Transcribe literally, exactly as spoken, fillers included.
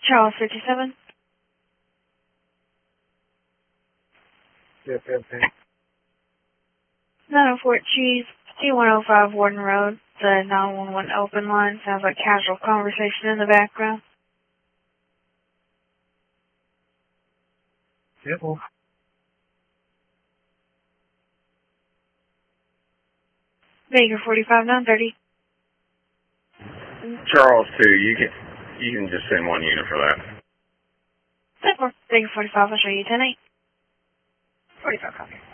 Charles fifty-seven. Yes, yes, yes. nine oh four Cheese, T one oh five Warden Road. The nine one one open line. Sounds like casual conversation in the background. Yep. Well, Baker forty-five nine thirty. Charles two, you can you can just send one unit for that. ten four. Baker forty-five, I'll show you ten eight. forty-five copy.